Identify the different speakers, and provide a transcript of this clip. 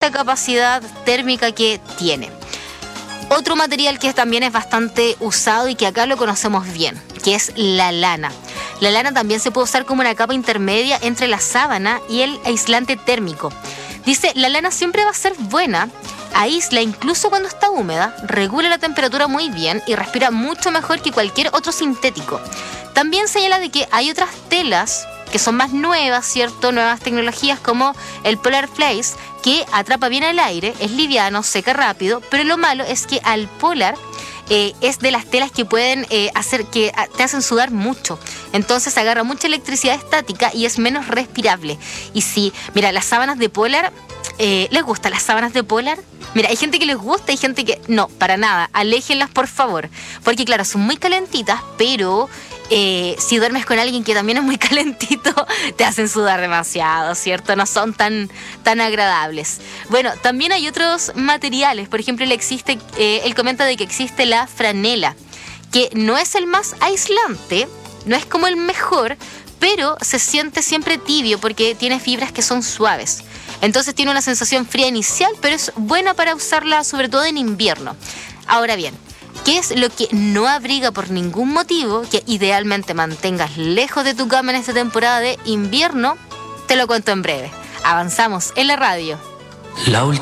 Speaker 1: esta capacidad térmica que tiene. Otro material que también es bastante usado y que acá lo conocemos bien, que es la lana. La lana también se puede usar como una capa intermedia entre la sábana y el aislante térmico. Dice, la lana siempre va a ser buena, aísla incluso cuando está húmeda, regula la temperatura muy bien y respira mucho mejor que cualquier otro sintético. También señala de que hay otras telas que son más nuevas, ¿cierto? Nuevas tecnologías como el Polar Fleece, que atrapa bien el aire, es liviano, seca rápido, pero lo malo es que al Polar es de las telas que pueden hacer que te hacen sudar mucho. Entonces agarra mucha electricidad estática y es menos respirable. Y sí, mira, las sábanas de Polar, ¿les gustan las sábanas de Polar? Mira, hay gente que les gusta y gente que no, para nada. Aléjenlas, por favor. Porque claro, son muy calentitas, pero si duermes con alguien que también es muy calentito, te hacen sudar demasiado, ¿cierto? No son tan agradables. Bueno, también hay otros materiales. Por ejemplo, él comenta de que existe la franela, que no es el más aislante, no es como el mejor, pero se siente siempre tibio porque tiene fibras que son suaves. Entonces tiene una sensación fría inicial, pero es buena para usarla sobre todo en invierno. Ahora bien, ¿qué es lo que no abriga por ningún motivo, que idealmente mantengas lejos de tu cama en esta temporada de invierno? Te lo cuento en breve. Avanzamos en la radio.